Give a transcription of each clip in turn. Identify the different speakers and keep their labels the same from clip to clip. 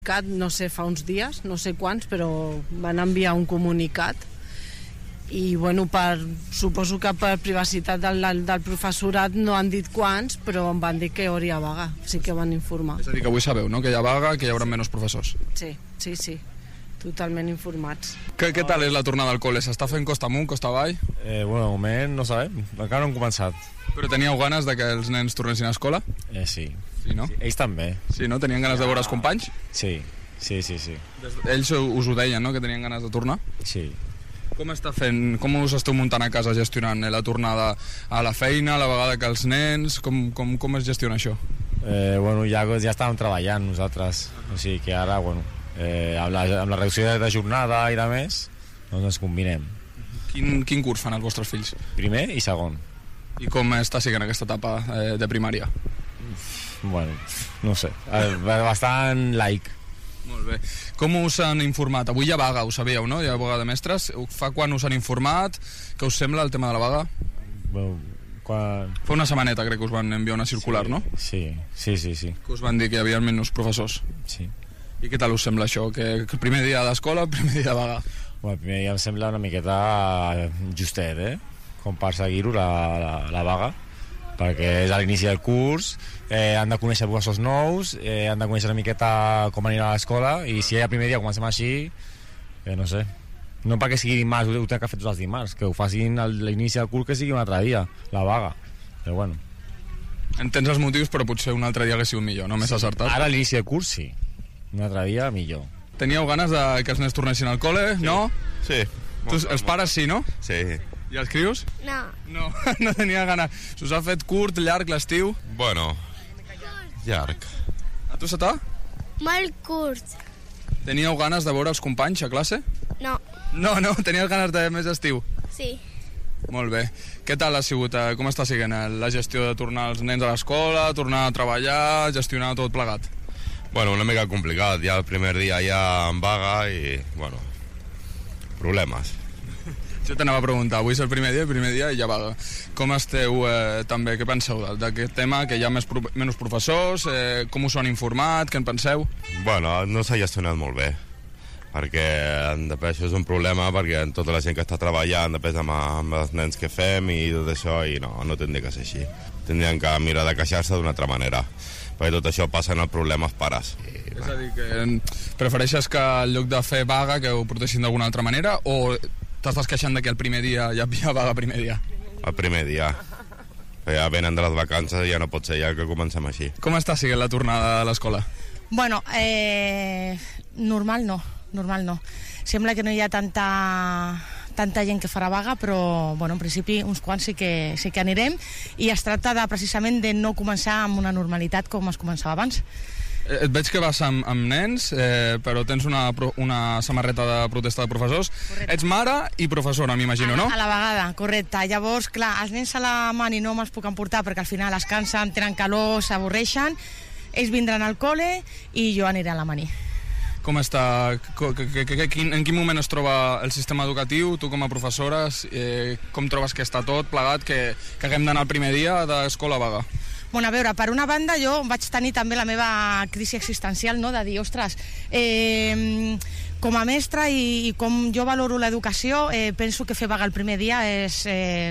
Speaker 1: No sé, fa uns dies, no sé quants, però van enviar un comunicat i bueno, suposo que per privacitat del professorat no han dit quants, però em van dir que hi hauria vaga, sí que van informar.
Speaker 2: És a dir, que avui sabeu, no?, que hi ha vaga, que hi haurà menys professors.
Speaker 1: Sí, totalment informats.
Speaker 2: Què tal és la tornada al col·le? S'està fent costa amunt, costa avall?
Speaker 3: Bueno, de moment no sabem, encara no hem començat.
Speaker 2: Però teníeu ganes de que els nens tornessin a escola?
Speaker 3: Sí.
Speaker 2: Sí, no?
Speaker 3: Sí, ells també.
Speaker 2: Sí, no? Tenien ganes de veure els companys?
Speaker 3: Sí.
Speaker 2: Ells us ho deien, no?, que tenien ganes de tornar?
Speaker 3: Sí.
Speaker 2: Com us esteu muntant a casa gestionant la tornada a la feina, a la vegada que els nens? Com es gestiona això?
Speaker 3: Bueno, ja estàvem treballant nosaltres, o sigui que ara, bueno, amb la reducció de jornada i de més, doncs ens combinem.
Speaker 2: Quin curs fan els vostres fills?
Speaker 3: Primer i segon.
Speaker 2: I com està sent aquesta etapa de primària?
Speaker 3: Bueno, no sé, bastant laic.
Speaker 2: Molt bé. Com us han informat? Avui hi ha vaga, ho sabíeu, no? Hi ha vaga de mestres. Fa quan us han informat? Què us sembla el tema de la vaga?
Speaker 3: Bueno,
Speaker 2: Fa una setmaneta crec que us van enviar una circular, no?
Speaker 3: Sí.
Speaker 2: Que us van dir que hi havia menys professors.
Speaker 3: Sí.
Speaker 2: I què tal us sembla això? Que el primer dia d'escola, el primer dia de vaga?
Speaker 3: Bueno, el primer dia em sembla una miqueta justet, com per seguir-ho, la vaga, perquè és a l'inici del curs, han de conèixer professors nous, han de conèixer una miqueta com anirà a l'escola, i si el primer dia comencem així, no sé, no perquè sigui dimarts, ho tenen que fer tots els dimarts, que ho facin a l'inici del curs, que sigui un altre dia, la vaga, però bueno.
Speaker 2: Entens els motius, però potser un altre dia hagués sigut millor, no? Més acertat?
Speaker 3: Ara a l'inici del curs sí, un altre dia millor.
Speaker 2: Teníeu ganes de que els nens tornessin al col·le, sí. No?
Speaker 4: Sí.
Speaker 2: Els pares sí, no?
Speaker 4: Sí.
Speaker 2: I els crios?
Speaker 5: No.
Speaker 2: No tenia ganes. S'us ha fet curt, llarg, l'estiu?
Speaker 4: Bueno, llarg.
Speaker 2: A tu se t'ha?
Speaker 5: Molt curt.
Speaker 2: Teníeu ganes de veure els companys a classe?
Speaker 5: No.
Speaker 2: No, tenies ganes de més estiu?
Speaker 5: Sí.
Speaker 2: Molt bé. Què tal ha sigut, com està sent la gestió de tornar els nens a l'escola, tornar a treballar, gestionar tot plegat?
Speaker 4: Bueno, una mica complicat. Ja el primer dia ja en vaga i, bueno, problemes.
Speaker 2: Jo t'anava a preguntar, avui és el primer dia i ja vaga. Com esteu també, què penseu d'aquest tema, que hi ha menys professors, com us ho han informat, què en penseu?
Speaker 4: Bueno, no s'ha gestionat molt bé, perquè després això és un problema, perquè tota la gent que està treballant després amb els nens que fem i tot això, i no tindria que ser així. Tindrien que mirar de queixar-se d'una altra manera, perquè tot això passa en el problema als pares.
Speaker 2: És a dir, que prefereixes que en lloc de fer vaga que ho portessin d'alguna altra manera, o t'estàs queixant que el primer dia ja havia vaga primer dia?
Speaker 4: El primer dia. Ja venen de les vacances i ja no pot ser ja que comencem així.
Speaker 2: Com està sent la tornada a l'escola?
Speaker 6: Bueno, normal no. Sembla que no hi ha tanta gent que farà vaga, però bueno, en principi uns quants sí que anirem, i es tracta precisament de no començar amb una normalitat com es començava abans.
Speaker 2: Et veig que vas amb nens, però tens una samarreta de protesta de professors. Correcte. Ets mare i professora, m'imagino, no?
Speaker 6: A la vegada, correcte. Llavors, clar, els nens a la mani no me'ls puc emportar perquè al final es cansen, tenen calor, s'avorreixen. Ells vindran al col·le i jo aniré a la mani.
Speaker 2: Com està? En quin moment es troba el sistema educatiu? Tu com a professora, com trobes que està tot plegat, que haguem d'anar el primer dia d'escola vaga?
Speaker 6: Bueno, a veure, per una banda jo vaig tenir també la meva crisi existencial, no?, de dir, ostres, com a mestra i com jo valoro l'educació, penso que fer vaga el primer dia és,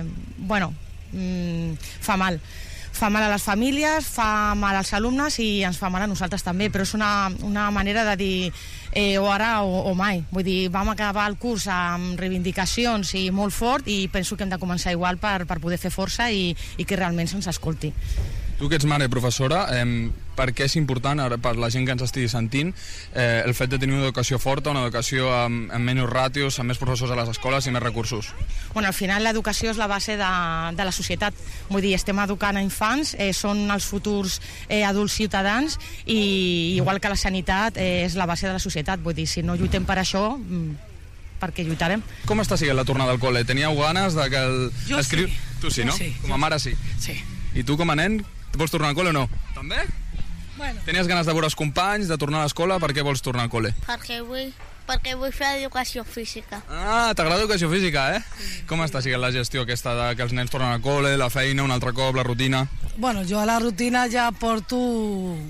Speaker 6: fa mal. Fa mal a les famílies, fa mal als alumnes i ens fa mal a nosaltres també, però és una manera de dir o ara o mai. Vull dir, vam acabar el curs amb reivindicacions i molt fort, i penso que hem de començar igual per poder fer força i que realment se'ns escolti.
Speaker 2: Tu que ets mare i professora, per què és important, per la gent que ens estigui sentint, el fet de tenir una educació forta, una educació amb menys ràtios, amb més professors a les escoles i més recursos?
Speaker 6: Bueno, al final l'educació és la base de la societat. Vull dir, estem educant a infants, són els futurs adults ciutadans, i igual que la sanitat és la base de la societat. Vull dir, si no lluitem per això, per què lluitarem?
Speaker 2: Com està sent la tornada al col·le? Teníeu ganes de que
Speaker 1: Jo sí.
Speaker 2: Tu sí, no?
Speaker 1: Sí.
Speaker 2: Com a mare sí.
Speaker 1: Sí.
Speaker 2: I tu com a nen, vols tornar al col·le o no? També?
Speaker 5: Bueno.
Speaker 2: Tenies ganes de veure els companys, de tornar a l'escola, per què vols tornar al col·le?
Speaker 5: Perquè vull fer educació física.
Speaker 2: Ah, t'agrada educació física, eh? Com està sent la gestió aquesta de que els nens tornen al col·le, la feina, un altre cop, la rutina?
Speaker 1: Bueno, jo a la rutina ja porto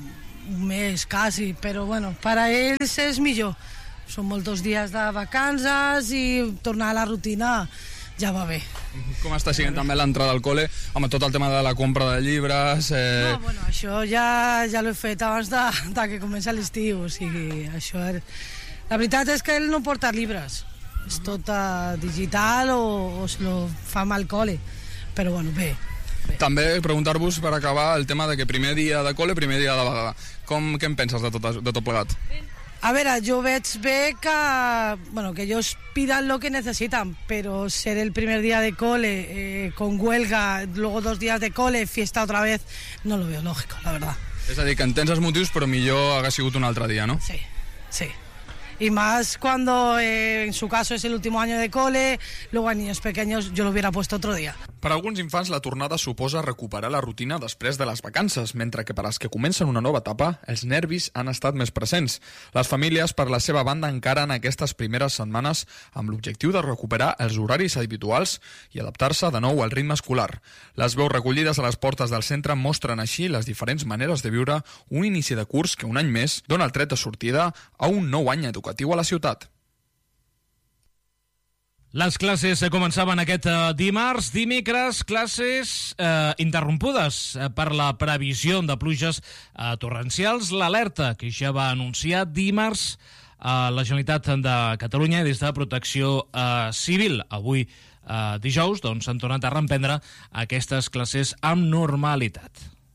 Speaker 7: un mes quasi, però bueno, per a ells és millor. Són molts dies de vacances i tornar a la rutina ja va bé.
Speaker 2: Com està sent també l'entrada al col·le, amb tot el tema de la compra de llibres?
Speaker 7: No, bueno, això ja l'he fet abans de que comença l'estiu, o sigui, això... La veritat és que ell no porta llibres, és tot digital o es lo fa amb el col·le, però bueno, bé.
Speaker 2: També preguntar-vos per acabar el tema de que primer dia de col·le, primer dia de vaga. Què en penses de tot plegat?
Speaker 7: A veure, jo veig bé que ellos pidan lo que necesitan, pero ser el primer día de cole, con huelga, luego 2 días de cole, fiesta otra vez, no lo veo lógico, la verdad.
Speaker 2: És a dir, que entens els motius, però millor hagués sigut un altre dia, no?
Speaker 7: Sí, sí. Y más cuando en su caso es el último año de cole, luego a niños pequeños yo lo hubiera puesto otro día.
Speaker 2: Per a alguns infants la tornada suposa recuperar la rutina després de les vacances, mentre que per als que comencen una nova etapa, els nervis han estat més presents. Les famílies, per la seva banda, encaren aquestes primeres setmanes amb l'objectiu de recuperar els horaris habituals i adaptar-se de nou al ritme escolar. Les veus recollides a les portes del centre mostren així les diferents maneres de viure un inici de curs que un any més dona el tret de sortida a un nou any educatiu a la ciutat.
Speaker 8: Les classes començaven aquest dimarts. Dimecres, classes interrompudes per la previsió de pluges torrencials. L'alerta que ja va anunciar dimarts la Generalitat de Catalunya des de Protecció Civil. Avui, dijous, s'han tornat a reemprendre aquestes classes amb normalitat.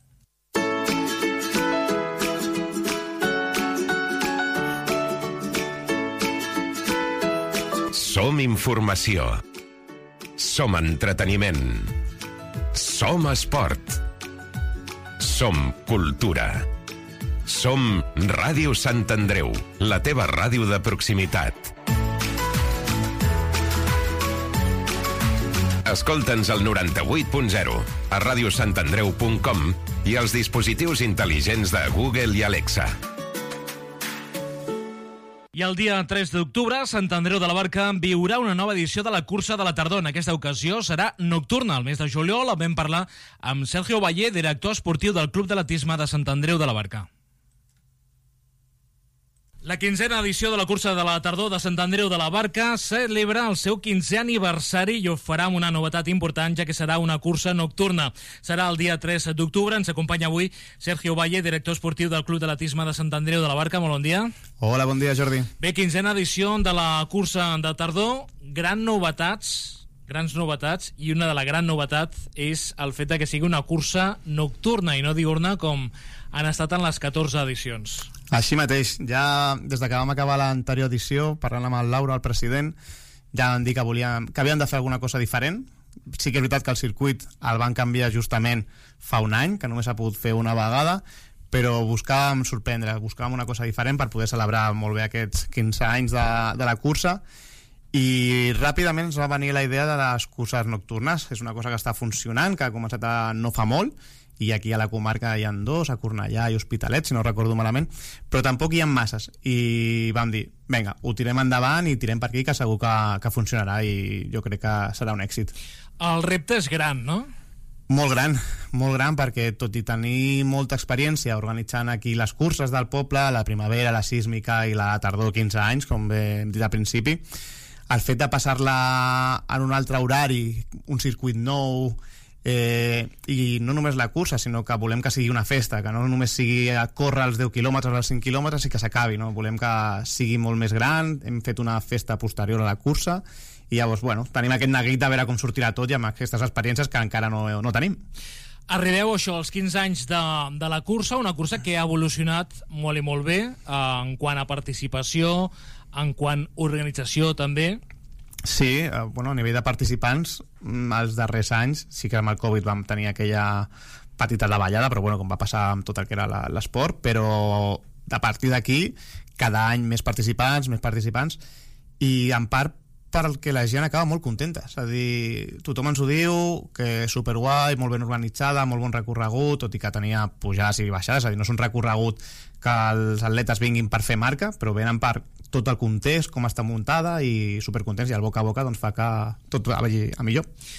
Speaker 9: Som informació. Som entreteniment. Som esport. Som cultura. Som Ràdio Sant Andreu, la teva ràdio de proximitat. Escolta'ns al 98.0, a radiosantandreu.com i als dispositius intel·ligents de Google i Alexa.
Speaker 8: I el dia 3 d'octubre, Sant Andreu de la Barca viurà una nova edició de la cursa de la tardor. En aquesta ocasió serà nocturna. El mes de juliol vam parlar amb Sergio Valle, director esportiu del Club d'Atletisme de Sant Andreu de la Barca. La 15a edició de la cursa de la tardor de Sant Andreu de la Barca celebra el seu 15è aniversari i ho farà amb una novetat important, ja que serà una cursa nocturna. Serà el dia 3 d'octubre. Ens acompanya avui Sergio Valle, director esportiu del Club d'Atletisme de Sant Andreu de la Barca. Molt bon dia.
Speaker 10: Hola, bon dia, Jordi.
Speaker 8: Bé, 15a edició de la cursa de tardor. Grans novetats, i una de la gran novetat és el fet que sigui una cursa nocturna i no diurna com han estat en les 14 edicions.
Speaker 10: Així mateix, ja des que vam acabar l'anterior edició, parlant amb el Laura, el president, ja vam dir que havíem de fer alguna cosa diferent. Sí que és veritat que el circuit el van canviar justament fa un any, que només s'ha pogut fer una vegada, però buscàvem sorprendre, buscàvem una cosa diferent per poder celebrar molt bé aquests 15 anys de la cursa, i ràpidament ens va venir la idea de les curses nocturnes. És una cosa que està funcionant, que ha començat no fa molt, i aquí a la comarca hi ha 2, a Cornellà i Hospitalet, si no recordo malament, però tampoc hi ha masses, i vam dir, vinga, ho tirem endavant i tirem per aquí, que segur que funcionarà, i jo crec que serà un èxit.
Speaker 8: El repte és gran, no?
Speaker 10: Molt gran, perquè tot i tenir molta experiència organitzant aquí les curses del poble, la primavera, la sísmica i la tardor, 15 anys, com bé hem dit al principi, el fet de passar-la en un altre horari, un circuit nou, i no només la cursa, sinó que volem que sigui una festa, que no només sigui a córrer els 10 quilòmetres o els 5 quilòmetres i que s'acabi, no? Volem que sigui molt més gran. Hem fet una festa posterior a la cursa i llavors, tenim aquest neguit de veure com sortirà tot i amb aquestes experiències que encara no tenim.
Speaker 8: Arribeu als 15 anys de la cursa, una cursa que ha evolucionat molt i molt bé en quant a participació, en quant a organització també.
Speaker 10: Sí, a nivell de participants, els darrers anys, sí que amb el Covid vam tenir aquella petita davallada, però com va passar amb tot el que era l'esport, però a partir d'aquí, cada any més participants, i en part perquè la gent acaba molt contenta. És a dir, tothom ens ho diu, que és superguai, molt ben organitzada, molt bon recorregut, tot i que tenia pujades i baixades, és a dir, no és un recorregut que els atletes vinguin per fer marca, però venen per tot el context, com està muntada, i supercontents, i el boca a boca fa que tot vagi a millor.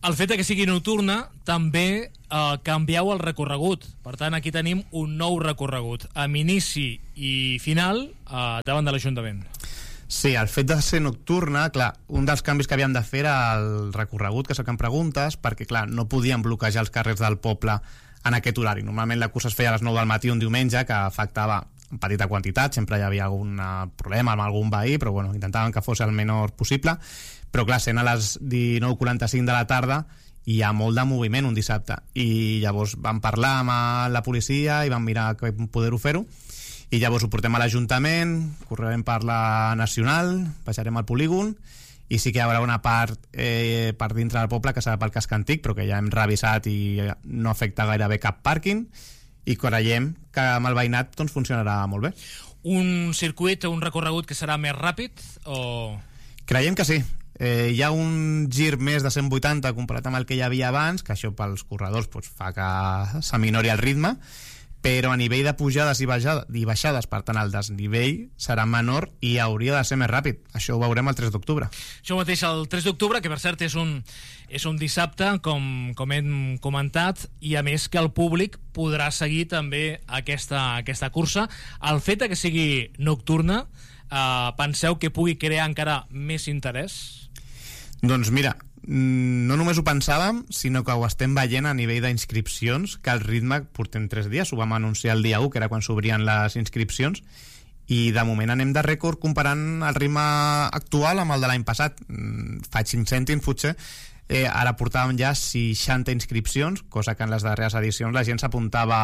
Speaker 8: El fet que sigui nocturna també canvieu el recorregut. Per tant, aquí tenim un nou recorregut amb inici i final davant de l'Ajuntament.
Speaker 10: Sí, el fet de ser nocturna, clar, un dels canvis que havíem de fer era el recorregut, que és el que em preguntes, perquè, clar, no podíem bloquejar els carrers del poble en aquest horari. Normalment la cursa es feia a les 9 del matí un diumenge, que afectava en petita quantitat, sempre hi havia algun problema amb algun veí, però bueno, intentàvem que fos el menor possible. Però clar, sent a les 19:45 de la tarda hi ha molt de moviment un dissabte, i llavors vam parlar amb la policia i vam mirar com poder-ho fer-ho, i llavors ho portem a l'Ajuntament, correrem per la Nacional, baixarem al polígon, i sí que hi haurà una part per dintre del poble que serà pel casc antic, però que ja hem revisat i no afecta gairebé cap pàrquing, i creiem que amb el veïnat doncs, funcionarà molt bé.
Speaker 8: Un circuit, un recorregut que serà més ràpid o...?
Speaker 10: Creiem que sí. Hi ha un gir més de 180 comparat amb el que hi havia abans, que això pels corredors doncs, fa que s'aminori el ritme, però a nivell de pujades i baixades, per tant el desnivell serà menor i hauria de ser més ràpid. Això ho veurem el 3 d'octubre.
Speaker 8: Això mateix, el 3 d'octubre, que per cert és un dissabte, com hem comentat, i a més que el públic podrà seguir també aquesta cursa. El fet que sigui nocturna, penseu que pugui crear encara més interès?
Speaker 10: Doncs mira, no només ho pensàvem, sinó que ho estem veient a nivell d'inscripcions, que el ritme portem 3 dies, ho vam anunciar el dia 1, que era quan s'obrien les inscripcions, i de moment anem de rècord comparant el ritme actual amb el de l'any passat. Faig 5 cèntims, potser. Ara portàvem ja 60 inscripcions, cosa que en les darreres edicions la gent s'apuntava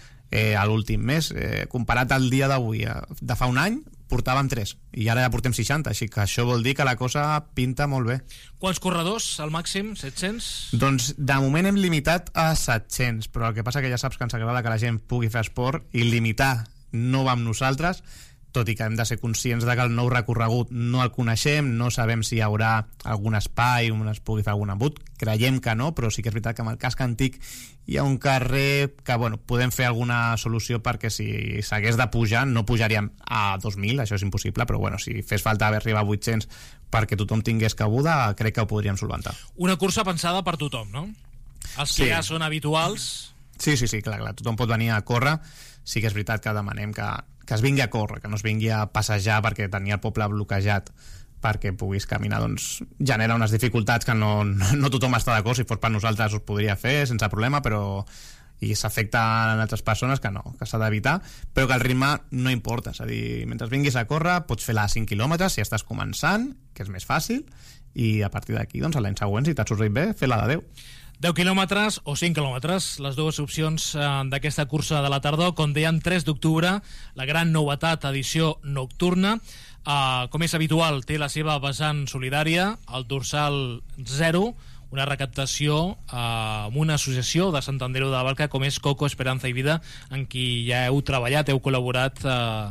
Speaker 10: a l'últim mes. Comparat al dia d'avui, de fa un any, portàvem 3, i ara ja portem 60, així que això vol dir que la cosa pinta molt bé.
Speaker 8: Quants corredors, al màxim? 700?
Speaker 10: Doncs de moment hem limitat a 700, però el que passa que ja saps que ens agrada que la gent pugui fer esport, i limitar no va amb nosaltres, tot i que hem de ser conscients de que el nou recorregut no el coneixem, no sabem si hi haurà algun espai on es pugui fer algun embut, creiem que no, però sí que és veritat que amb el casc antic hi ha un carrer que, bueno, podem fer alguna solució, perquè si s'hagués de pujar, no pujaríem a 2.000, això és impossible, però bueno, si fes falta arribar a 800 perquè tothom tingués cabuda, crec que ho podríem solventar.
Speaker 8: Una cursa pensada per tothom, no? Els que ja són habituals...
Speaker 10: Sí, clar, tothom pot venir a córrer. Sí que és veritat que demanem que es vingui a córrer, que no es vingui a passejar perquè tenir el poble bloquejat perquè puguis caminar, doncs genera unes dificultats que no tothom està d'acord. Si fos per nosaltres ho podria fer sense problema, però i s'afecta a altres persones que no, que s'ha d'evitar, però que el ritme no importa, és a dir, mentre vinguis a córrer pots fer la 5 quilòmetres si estàs començant, que és més fàcil, i a partir d'aquí, doncs a l'any següent, si t'ha sortit bé, fer la de 10.
Speaker 8: 10 quilòmetres o 5 quilòmetres, les dues opcions d'aquesta cursa de la tardor. Com dèiem, 3 d'octubre, la gran novetat, edició nocturna. Com és habitual, té la seva vessant solidària, el dorsal 0, una recaptació amb una associació de Sant Andreu de la Barca com és Coco, Esperanza i Vida, en qui ja heu treballat, heu col·laborat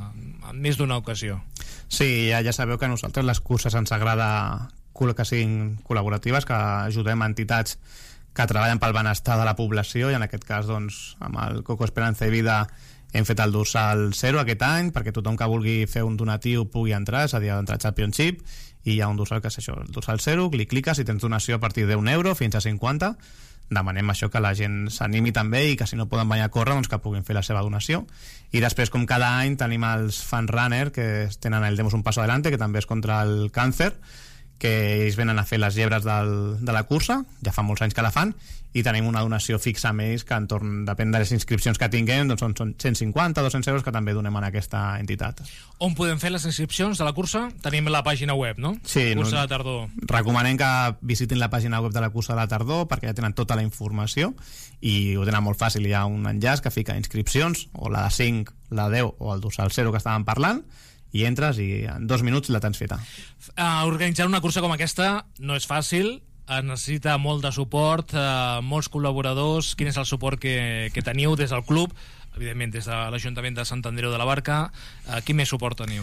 Speaker 8: en més d'una ocasió.
Speaker 10: Sí, ja sabeu que a nosaltres les curses ens agrada que siguin col·laboratives, que ajudem a entitats que treballen pel benestar de la població, i en aquest cas, doncs, amb el Coco, Esperanza i Vida hem fet el dorsal 0 aquest any, perquè tothom que vulgui fer un donatiu pugui entrar, és a dir, entrar a Championship, i hi ha un dorsal que és això, el dorsal 0, cliques i tens donació a partir d'1 euro fins a 50. Demanem això, que la gent s'animi també, i que si no poden venir a córrer, doncs que puguin fer la seva donació. I després, com cada any, tenim els Fan Runner, que tenen el Demos un paso adelante, que també és contra el càncer, que ells venen a fer les llebres de la cursa, ja fa molts anys que la fan, i tenim una donació fixa amb ells que depèn de les inscripcions que tinguem, doncs són 150, 200 euros que també donem a aquesta entitat.
Speaker 8: On podem fer les inscripcions de la cursa? Tenim la pàgina web, no?
Speaker 10: Sí.
Speaker 8: Cursa de la tardor.
Speaker 10: Recomanem que visitin la pàgina web de la cursa de la tardor, perquè ja tenen tota la informació i ho tenen molt fàcil. Hi ha un enllaç que fica inscripcions, o la de 5, la de 10 o el dorsal 0 que estàvem parlant, i entres i en 2 minuts la tens feta.
Speaker 8: Organitzar una cursa com aquesta no és fàcil, es necessita molt de suport, molts col·laboradors. Quin és el suport que teniu des del club, evidentment des de l'Ajuntament de Sant Andreu de la Barca? Quin més suport teniu?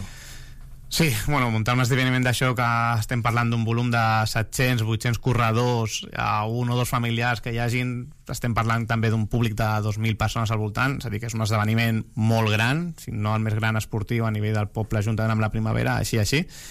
Speaker 10: Sí, bueno, muntar un esdeveniment d'això, que estem parlant d'un volum de 700, 800 corredors, un o dos familiars que hi hagin, estem parlant també d'un públic de 2.000 persones al voltant, és a dir, que és un esdeveniment molt gran, si no el més gran esportiu a nivell del poble, juntament amb la primavera, així,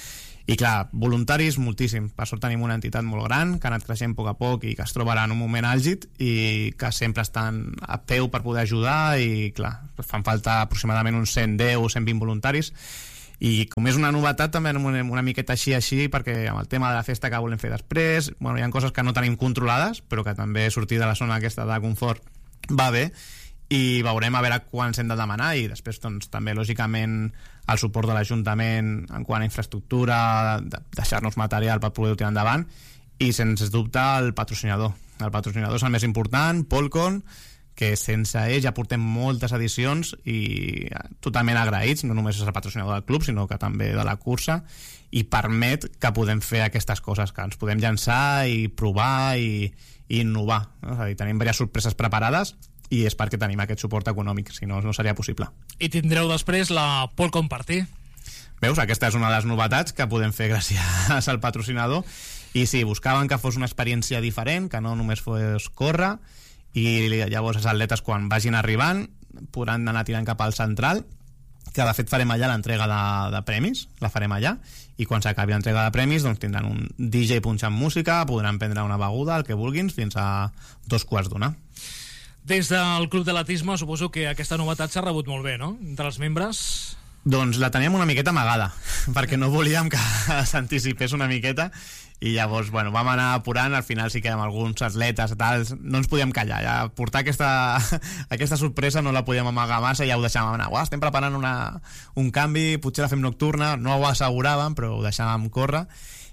Speaker 10: I clar, voluntaris moltíssim. Per sort tenim una entitat molt gran que ha anat creixent a poc a poc i que es trobarà en un moment àlgid i que sempre estan a peu per poder ajudar i clar, fan falta aproximadament uns 110 o 120 voluntaris i com és una novetat també anem una miqueta així perquè amb el tema de la festa que volem fer després, bueno, hi ha coses que no tenim controlades però que també sortir de la zona aquesta de confort va bé i veurem a veure quants hem de demanar i després doncs, també lògicament el suport de l'Ajuntament en quant a infraestructura, deixar-nos material per poder tirar endavant i sens dubte el patrocinador és el més important, Polcon, que sense ell ja portem moltes edicions i totalment agraïts, no només és el patrocinador del club sinó que també de la cursa i permet que podem fer aquestes coses, que ens podem llançar i provar i innovar, no? És a dir, tenim diverses sorpreses preparades i és perquè tenim aquest suport econòmic, si no, no seria possible.
Speaker 8: I tindreu després la Polcon Party.
Speaker 10: Veus, aquesta és una de les novetats que podem fer gràcies al patrocinador i sí, buscaven que fos una experiència diferent, que no només fos córrer i llavors els atletes quan vagin arribant podran anar tirant cap al central, que de fet farem allà l'entrega de premis, la farem allà i quan s'acabi l'entrega de premis doncs tindran un DJ punxant música, podran prendre una beguda, el que vulguin, fins a 2:15.
Speaker 8: Des del Club d'Atletisme suposo que aquesta novetat s'ha rebut molt bé, no?, entre els membres.
Speaker 10: Doncs la teníem una miqueta amagada perquè no volíem que s'anticipés una miqueta i llavors, bueno, vam anar apurant, al final sí que amb alguns atletes tals, no ens podíem callar, ja portar aquesta sorpresa no la podíem amagar massa i ja ho deixàvem anar, estem preparant un canvi, potser la fem nocturna, no ho asseguràvem però ho deixàvem córrer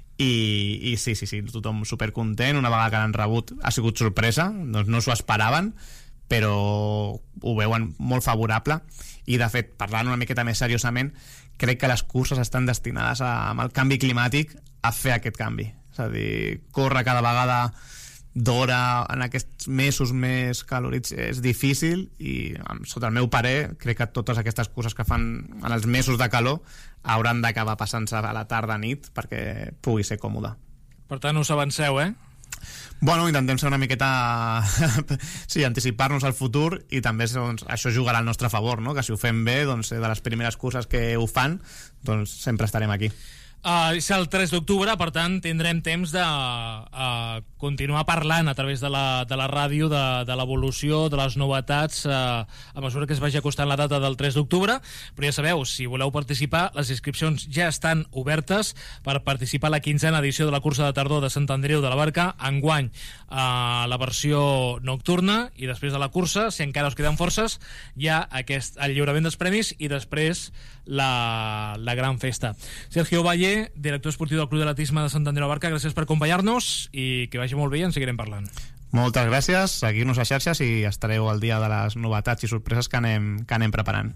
Speaker 10: i sí, tothom supercontent, una vegada que l'han rebut ha sigut sorpresa, doncs no s'ho esperaven però ho veuen molt favorable i de fet, parlant una miqueta més seriosament, crec que les curses estan destinades amb el canvi climàtic a fer aquest canvi, és a dir, córrer cada vegada d'hora en aquests mesos més calorits és difícil i sota el meu parer crec que totes aquestes curses que fan en els mesos de calor hauran d'acabar passant-se a la tarda nit perquè pugui ser còmode.
Speaker 8: Per tant us avanceu,
Speaker 10: Bueno, intentem ser una miqueta sí, anticipar-nos al futur i també doncs, això jugarà al nostre favor, no? Que si ho fem bé, doncs, de les primeres curses que ho fan, doncs sempre estarem aquí.
Speaker 8: És el 3 d'octubre, per tant tindrem temps de continuar parlant a través de la ràdio de l'evolució, de les novetats a mesura que es vagi acostant la data del 3 d'octubre, però ja sabeu, si voleu participar, les inscripcions ja estan obertes per participar a la 15a edició de la cursa de tardor de Sant Andreu de la Barca, enguany la versió nocturna i després de la cursa, si encara us queden forces, hi ha el lliurament dels premis i després la gran festa. Sergio Valle, director esportiu del Club d'Atletisme de Sant Andreu de la Barca, gràcies per acompanyar-nos i que vagi molt bé i en seguirem parlant.
Speaker 10: Moltes gràcies, seguir-nos a xarxes i estareu al dia de les novetats i sorpreses que anem preparant.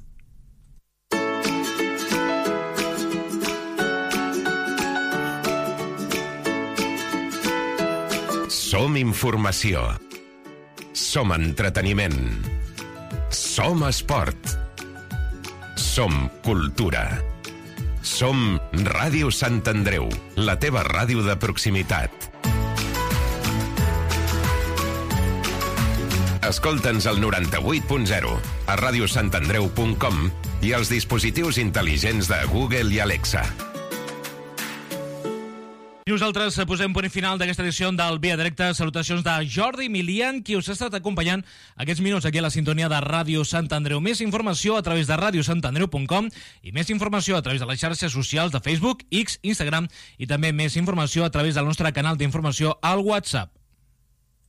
Speaker 9: Som informació. Som entreteniment. Som esport. Som cultura. Som Ràdio Sant Andreu, la teva ràdio de proximitat. Escolta'ns al 98.0, a radiosantandreu.com i als dispositius intel·ligents de Google i Alexa.
Speaker 8: I nosaltres posem punt final d'aquesta edició del Via Directa. Salutacions de Jordi Milian, qui us ha estat acompanyant aquests minuts aquí a la sintonia de Ràdio Sant Andreu. Més informació a través de radiosantandreu.com i més informació a través de les xarxes socials de Facebook, X, Instagram i també més informació a través del nostre canal d'informació al WhatsApp.